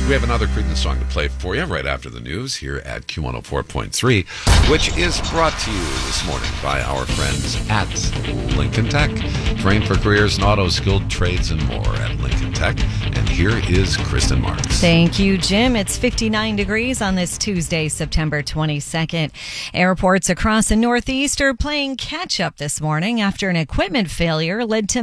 We have another Creedence song to play for you right after the news here at Q104.3, which is brought to you this morning by our friends at Lincoln Tech. Train for careers in auto, skilled trades, and more at Lincoln Tech. And here is Kristen Marks. Thank you, Jim. It's 59 degrees on this Tuesday, September 22nd. Airports across the Northeast are playing catch-up this morning after an equipment failure led to